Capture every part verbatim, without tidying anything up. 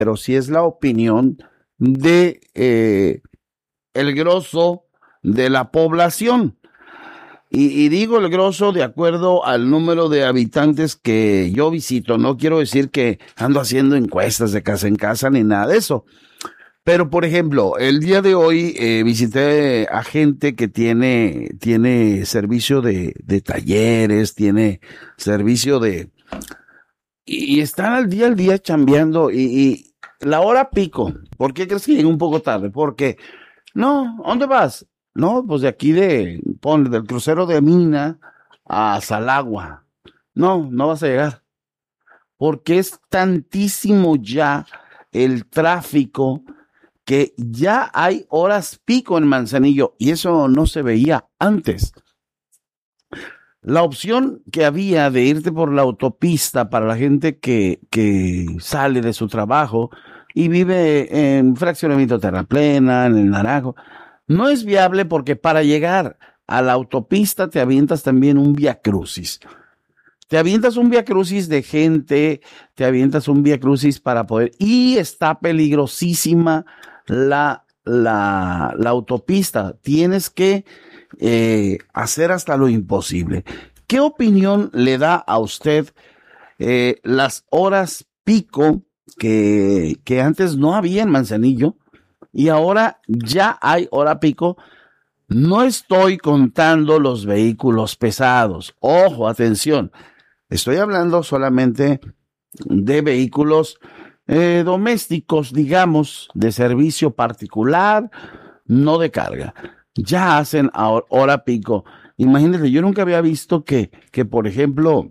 pero sí es la opinión de eh, el grosso de la población. Y, y digo el grosso de acuerdo al número de habitantes que yo visito. No quiero decir que ando haciendo encuestas de casa en casa ni nada de eso. Pero, por ejemplo, el día de hoy eh, visité a gente que tiene, tiene servicio de, de talleres, tiene servicio de... Y, y están al día al día chambeando y, y la hora pico. ¿Por qué crees que llegué un poco tarde? Porque, no, ¿dónde vas? No, pues de aquí de, pon, del crucero de Mina a Salagua. No, no vas a llegar. Porque es tantísimo ya el tráfico que ya hay horas pico en Manzanillo y eso no se veía antes. La opción que había de irte por la autopista para la gente que, que sale de su trabajo y vive en fraccionamiento Terraplena, en el Naranjo, no es viable porque para llegar a la autopista te avientas también un viacrucis. Te avientas un viacrucis de gente, te avientas un viacrucis para poder... Y está peligrosísima la, la, la autopista. Tienes que eh, hacer hasta lo imposible. ¿Qué opinión le da a usted eh, las horas pico que, que antes no había en Manzanillo y ahora ya hay hora pico? No estoy contando los vehículos pesados. Ojo, atención. Estoy hablando solamente de vehículos eh, domésticos, digamos, de servicio particular, no de carga. Ya hacen hora pico. Imagínate, yo nunca había visto que, que por ejemplo,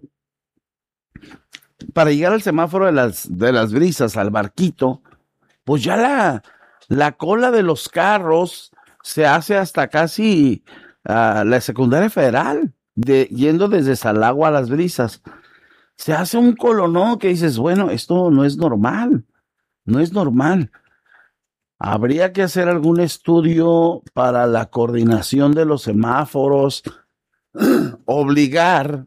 para llegar al semáforo de las, de las brisas, al barquito, pues ya la, la cola de los carros se hace hasta casi uh, la secundaria federal. De, yendo desde Salagua a las brisas, se hace un colonón que dices, bueno, esto no es normal, no es normal. Habría que hacer algún estudio para la coordinación de los semáforos, obligar,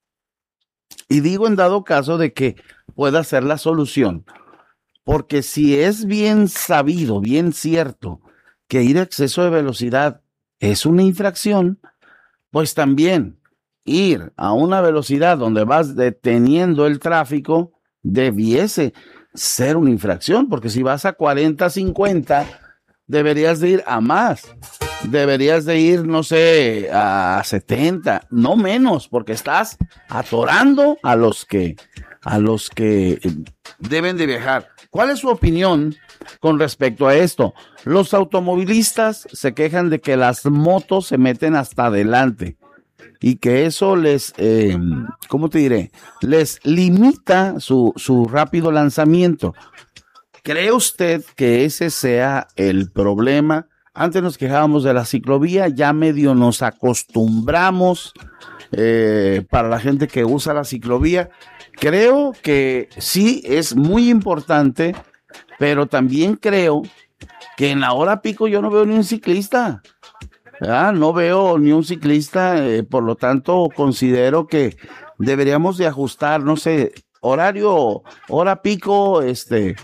y digo en dado caso de que pueda ser la solución, porque si es bien sabido, bien cierto, que ir a exceso de velocidad es una infracción, pues también ir a una velocidad donde vas deteniendo el tráfico debiese ser una infracción, porque si vas a cuarenta, cincuenta, deberías de ir a más. Deberías de ir, no sé, a setenta, no menos, porque estás atorando a los que, a los que deben de viajar. ¿Cuál es su opinión con respecto a esto? Los automovilistas se quejan de que las motos se meten hasta adelante y que eso les, eh, ¿cómo te diré? Les limita su, su rápido lanzamiento. ¿Cree usted que ese sea el problema? Antes nos quejábamos de la ciclovía, ya medio nos acostumbramos eh, para la gente que usa la ciclovía. Creo que sí es muy importante, pero también creo que en la hora pico yo no veo ni un ciclista. Ah, no veo ni un ciclista, eh, por lo tanto considero que deberíamos de ajustar, no sé, horario, hora pico, este,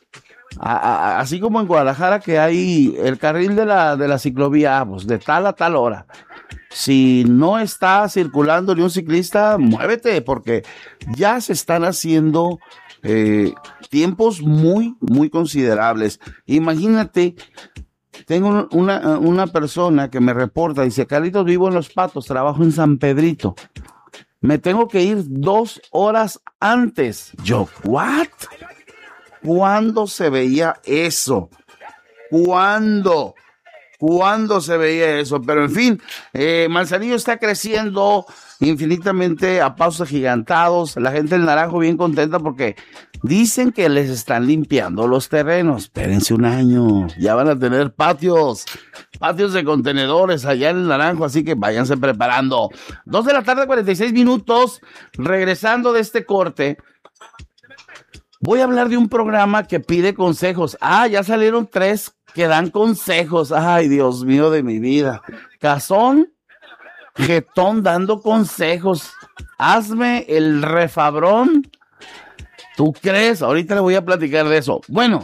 a, a, así como en Guadalajara que hay el carril de la, de la ciclovía, pues de tal a tal hora. Si no está circulando ni un ciclista, muévete, porque ya se están haciendo eh, tiempos muy, muy considerables. Imagínate. Tengo una, una persona que me reporta, dice, Carlitos, vivo en Los Patos, trabajo en San Pedrito. Me tengo que ir dos horas antes. Yo, ¿what? ¿Cuándo se veía eso? ¿Cuándo? ¿Cuándo se veía eso? Pero en fin, eh, Manzanillo está creciendo infinitamente a pasos agigantados. La gente del Naranjo bien contenta porque dicen que les están limpiando los terrenos. Espérense un año, ya van a tener patios, patios de contenedores allá en el Naranjo, así que váyanse preparando. Dos de la tarde, cuarenta y seis minutos, regresando de este corte. Voy a hablar de un programa que pide consejos. Ah, ya salieron tres que dan consejos. Ay, Dios mío de mi vida. Cazón, Jetón dando consejos. Hazme el refabrón ¿Tú crees? Ahorita le voy a platicar de eso. Bueno.